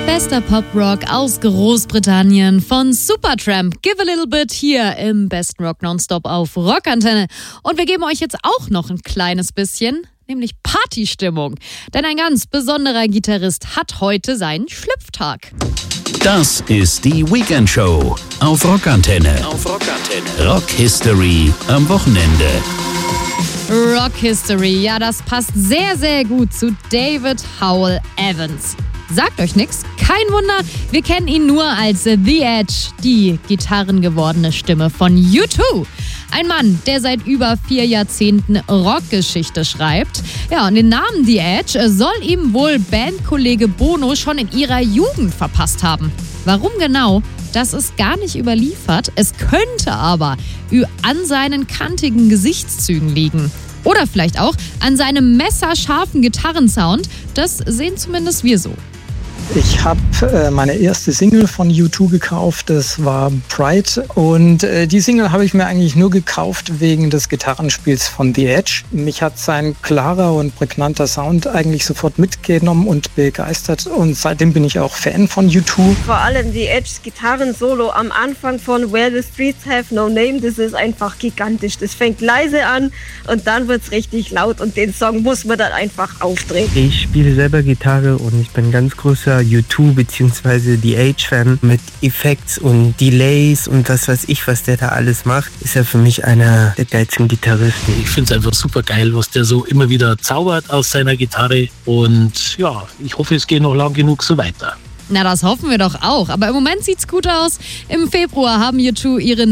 Bester Pop-Rock aus Großbritannien von Supertramp. Give a little bit hier im besten Rock Nonstop auf Rockantenne. Und wir geben euch jetzt auch noch ein kleines bisschen, nämlich Partystimmung. Denn ein ganz besonderer Gitarrist hat heute seinen Schlüpftag. Das ist die Weekend-Show auf Rockantenne. Rock History am Wochenende. Rock History, ja, das passt sehr, sehr gut zu David Howell Evans. Sagt euch nix? Kein Wunder, wir kennen ihn nur als The Edge, die gitarrengewordene Stimme von U2. Ein Mann, der seit über 4 Jahrzehnten Rockgeschichte schreibt. Ja, und den Namen The Edge soll ihm wohl Bandkollege Bono schon in ihrer Jugend verpasst haben. Warum genau? Das ist gar nicht überliefert. Es könnte aber an seinen kantigen Gesichtszügen liegen. Oder vielleicht auch an seinem messerscharfen Gitarrensound. Das sehen zumindest wir so. Ich habe meine erste Single von U2 gekauft, das war Pride. Und die Single habe ich mir eigentlich nur gekauft wegen des Gitarrenspiels von The Edge. Mich hat sein klarer und prägnanter Sound eigentlich sofort mitgenommen und begeistert. Und seitdem bin ich auch Fan von U2. Vor allem The Edge's Gitarrensolo am Anfang von Where the Streets Have No Name, das ist einfach gigantisch. Das fängt leise an und dann wird es richtig laut und den Song muss man dann einfach aufdrehen. Ich spiele selber Gitarre und ich bin ganz großer U2 bzw. The Edge-Fan. Mit Effekts und Delays und was weiß ich, was der da alles macht, ist er für mich einer der geilsten Gitarristen. Ich finde es einfach super geil, was der so immer wieder zaubert aus seiner Gitarre und ja, ich hoffe, es geht noch lang genug so weiter. Na, das hoffen wir doch auch. Aber im Moment sieht's gut aus. Im Februar haben U2 ihren